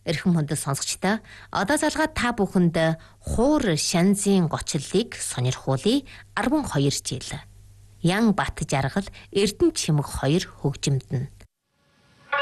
Эрхэм хүндэт сонсогчдоо одоо залгаад та бүхэнд хуур шанзын гочлолыг сонирхуулъя. 12 жил. Ян Бат жаргал Эрдэнэ чимэг 2 хөгжимдөн.